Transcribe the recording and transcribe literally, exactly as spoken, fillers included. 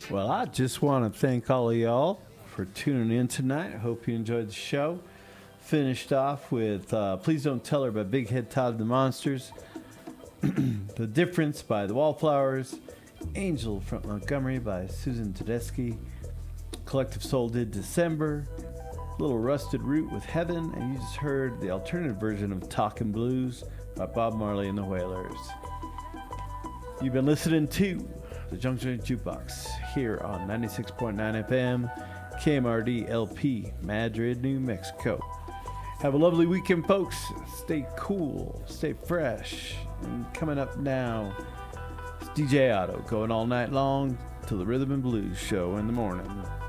Well, I just want to thank all of y'all for tuning in tonight. I hope you enjoyed the show. Finished off with uh, Please Don't Tell Her by Big Head Todd and the Monsters. The Difference by the Wallflowers. Angel from Montgomery by Susan Tedeschi. Collective Soul did December. Little Rusted Root with Heaven. And you just heard the alternative version of Talkin' Blues by Bob Marley and the Wailers. You've been listening to the Junk Joint Jukebox here on ninety-six point nine F M, K M R D L P, Madrid, New Mexico. Have a lovely weekend, folks. Stay cool, stay fresh. And coming up now, it's D J Otto going all night long till the Rhythm and Blues show in the morning.